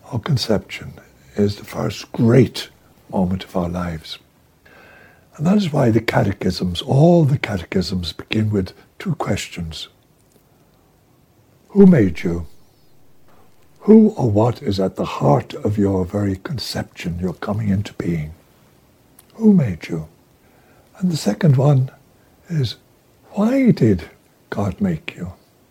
our conception is the first great moment of our lives. And that is why the catechisms, all the catechisms, begin with two questions. Who made you? Who or what is at the heart of your very conception, your coming into being? Who made you? And the second one is, why did God make you?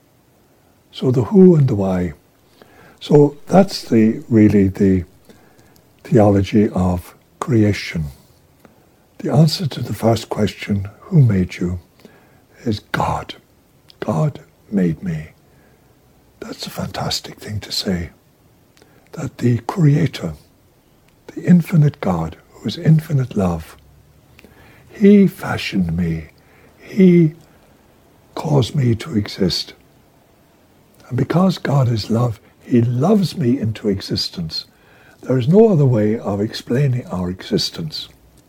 So the who and the why. So that's really the theology of creation. The answer to the first question, who made you, is God. God made me. That's a fantastic thing to say. That the Creator, the infinite God, who is infinite love, He fashioned me. He caused me to exist. And because God is love, He loves me into existence. There is no other way of explaining our existence.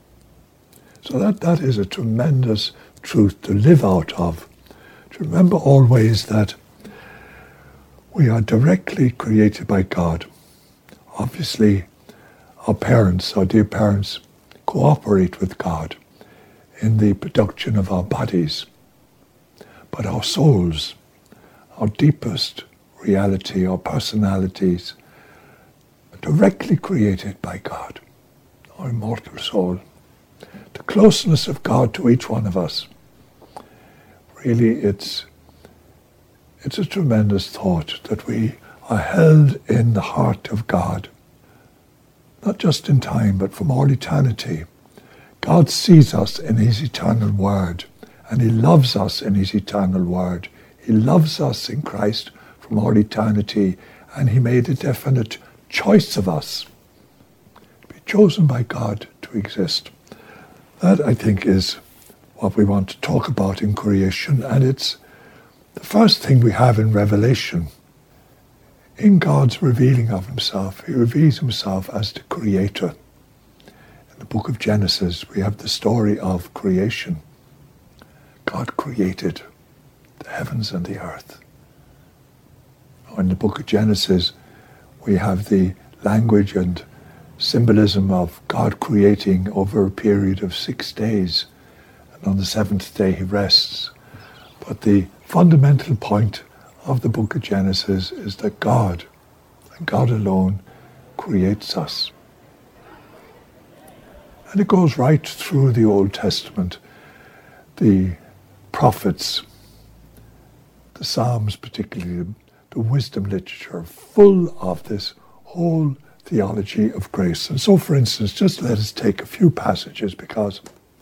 So that is a tremendous truth to live out of. To remember always that we are directly created by God. Obviously, our parents, our dear parents, cooperate with God in the production of our bodies. But our souls, our deepest reality, our personalities, are directly created by God, our immortal soul. The closeness of God to each one of us, really it's a tremendous thought that we are held in the heart of God, not just in time, but from all eternity. God sees us in His eternal Word, and He loves us in His eternal Word. He loves us in Christ from all eternity, and He made a definite choice of us to be chosen by God to exist. That, I think, is what we want to talk about in creation, and it's the first thing we have in Revelation. In God's revealing of Himself, He reveals Himself as the Creator. In the book of Genesis, we have the story of creation. God created the heavens and the earth. In the book of Genesis, we have the language and symbolism of God creating over a period of 6 days, and on the seventh day He rests. But the fundamental point of the book of Genesis is that God, and God alone, creates us. And it goes right through the Old Testament. The prophets, the Psalms particularly, the wisdom literature, full of this whole theology of grace. And so, for instance, just let us take a few passages, because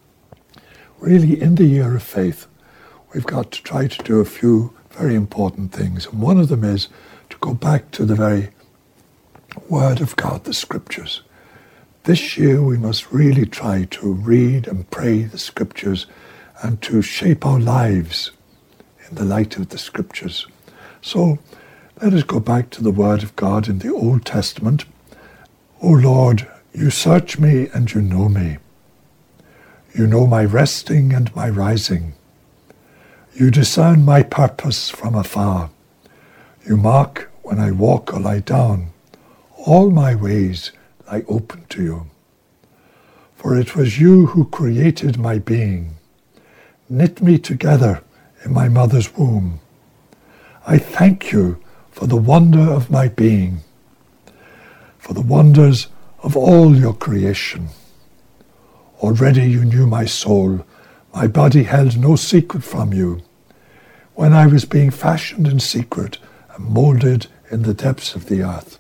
really in the year of faith, we've got to try to do a few very important things. And one of them is to go back to the very Word of God, the Scriptures. This year we must really try to read and pray the Scriptures and to shape our lives in the light of the Scriptures. So let us go back to the Word of God in the Old Testament. O Lord, you search me and you know me. You know my resting and my rising. You discern my purpose from afar. You mark when I walk or lie down. All my ways lie open to you. For it was you who created my being, knit me together in my mother's womb. I thank you for the wonder of my being, for the wonders of all your creation. Already you knew my soul. My body held no secret from you. When I was being fashioned in secret and molded in the depths of the earth.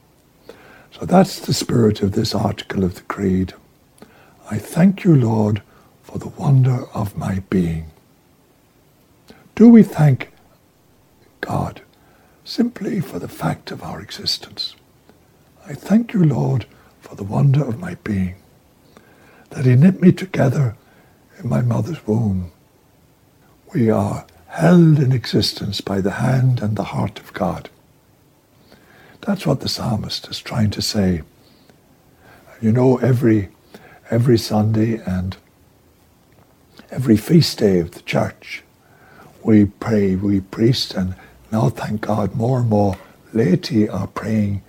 So that's the spirit of this article of the Creed. I thank you, Lord, for the wonder of my being. Do we thank God simply for the fact of our existence? I thank you, Lord, for the wonder of my being, that He knit me together in my mother's womb. We are held in existence by the hand and the heart of God. That's what the psalmist is trying to say. You know, every Sunday and every feast day of the church, we pray, we priests, and now thank God more and more laity are praying